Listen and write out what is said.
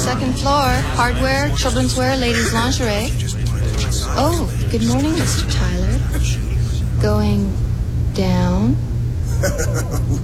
Second floor, hardware, children's wear, ladies' lingerie. Oh, good morning, Mr. Tyler. Going down?